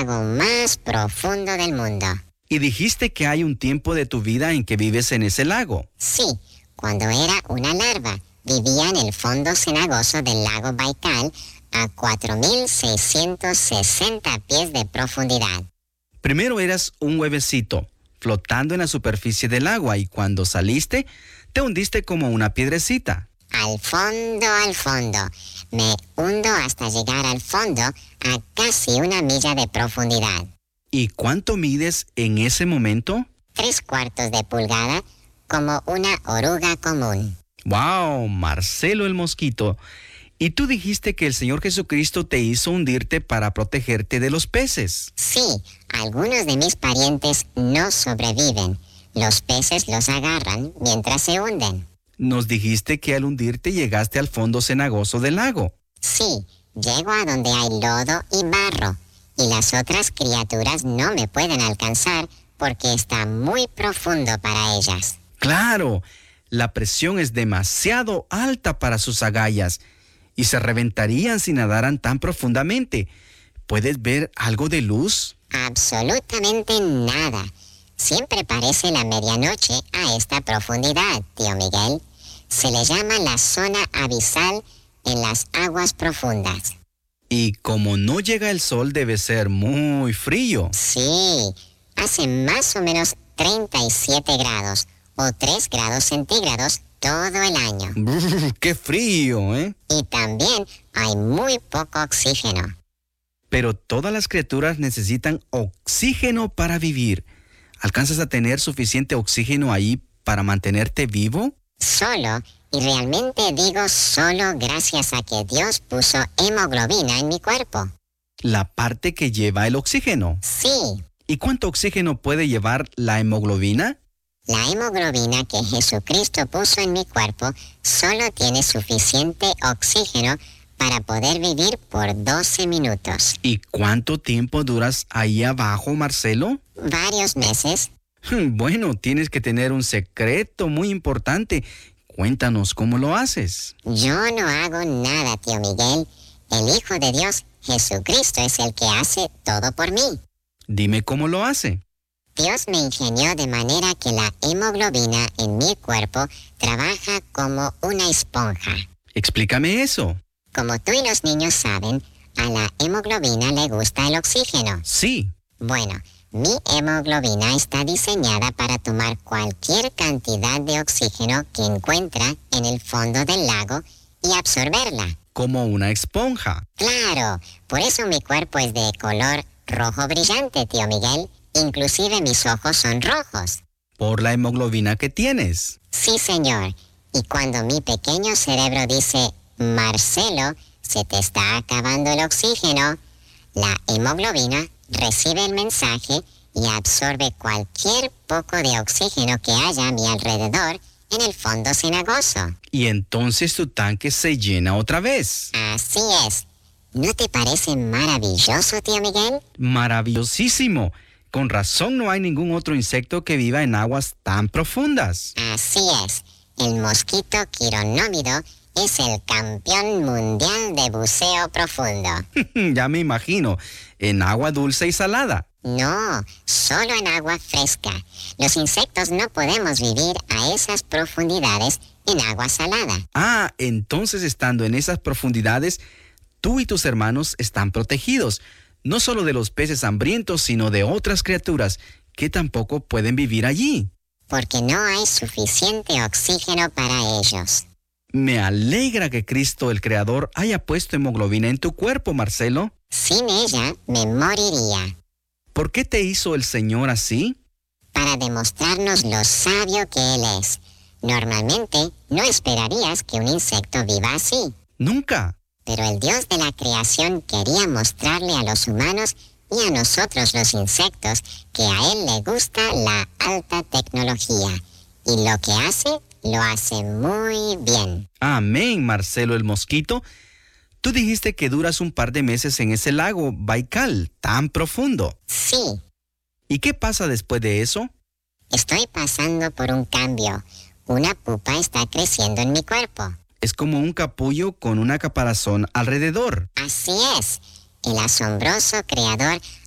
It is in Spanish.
lago más profundo del mundo. Y dijiste que hay un tiempo de tu vida en que vives en ese lago. Sí, cuando era una larva, vivía en el fondo cenagoso del lago Baikal a 4.660 pies de profundidad. Primero eras un huevecito, flotando en la superficie del agua, y cuando saliste, te hundiste como una piedrecita. Al fondo, me hundo hasta llegar al fondo a casi 1 milla de profundidad. ¿Y cuánto mides en ese momento? 3/4 de pulgada, como una oruga común. ¡Wow! Marcelo el Mosquito. Y tú dijiste que el Señor Jesucristo te hizo hundirte para protegerte de los peces. Sí, algunos de mis parientes no sobreviven. Los peces los agarran mientras se hunden. Nos dijiste que al hundirte llegaste al fondo cenagoso del lago. Sí, llego a donde hay lodo y barro, y las otras criaturas no me pueden alcanzar porque está muy profundo para ellas. ¡Claro! La presión es demasiado alta para sus agallas y se reventarían si nadaran tan profundamente. ¿Puedes ver algo de luz? Absolutamente nada. Siempre parece la medianoche a esta profundidad, tío Miguel. Se le llama la zona abisal en las aguas profundas. Y como no llega el sol, debe ser muy frío. Sí, hace más o menos 37 grados o 3 grados centígrados todo el año. Brr, ¡qué frío, eh! Y también hay muy poco oxígeno. Pero todas las criaturas necesitan oxígeno para vivir. ¿Alcanzas a tener suficiente oxígeno ahí para mantenerte vivo? Solo, y realmente digo solo gracias a que Dios puso hemoglobina en mi cuerpo. La parte que lleva el oxígeno. Sí, ¿Y cuánto oxígeno puede llevar la hemoglobina? la hemoglobina que Jesucristo puso en mi cuerpo solo tiene suficiente oxígeno para poder vivir por 12 minutos. ¿Y cuánto tiempo duras ahí abajo, Marcelo? Varios meses. Bueno, tienes que tener un secreto muy importante. Cuéntanos cómo lo haces. Yo no hago nada, tío Miguel. El Hijo de Dios, Jesucristo, es el que hace todo por mí. Dime cómo lo hace. Dios me ingenió de manera que la hemoglobina en mi cuerpo trabaja como una esponja. Explícame eso. Como tú y los niños saben, a la hemoglobina le gusta el oxígeno. Sí. Bueno, mi hemoglobina está diseñada para tomar cualquier cantidad de oxígeno que encuentra en el fondo del lago y absorberla. Como una esponja. Claro, por eso mi cuerpo es de color rojo brillante, tío Miguel. Inclusive mis ojos son rojos. Por la hemoglobina que tienes. Sí, señor. Y cuando mi pequeño cerebro dice, Marcelo, se te está acabando el oxígeno, la hemoglobina recibe el mensaje y absorbe cualquier poco de oxígeno que haya a mi alrededor en el fondo cenagoso. Y entonces tu tanque se llena otra vez. Así es. ¿No te parece maravilloso, tío Miguel? Maravillosísimo. Con razón no hay ningún otro insecto que viva en aguas tan profundas. Así es. El mosquito quironómido es el campeón mundial de buceo profundo. Ya me imagino. En agua dulce y salada. No, solo en agua fresca. Los insectos no podemos vivir a esas profundidades en agua salada. Ah, entonces estando en esas profundidades, tú y tus hermanos están protegidos. No solo de los peces hambrientos, sino de otras criaturas que tampoco pueden vivir allí. Porque no hay suficiente oxígeno para ellos. Me alegra que Cristo, el Creador, haya puesto hemoglobina en tu cuerpo, Marcelo. Sin ella, me moriría. ¿Por qué te hizo el Señor así? Para demostrarnos lo sabio que Él es. Normalmente, no esperarías que un insecto viva así. Nunca. Pero el Dios de la creación quería mostrarle a los humanos y a nosotros los insectos que a Él le gusta la alta tecnología. Y lo que hace, lo hace muy bien. Amén, Marcelo el Mosquito. Tú dijiste que duras un par de meses en ese lago Baikal, tan profundo. Sí. ¿Y qué pasa después de eso? Estoy pasando por un cambio. Una pupa está creciendo en mi cuerpo. Es como un capullo con una caparazón alrededor. Así es. El asombroso creador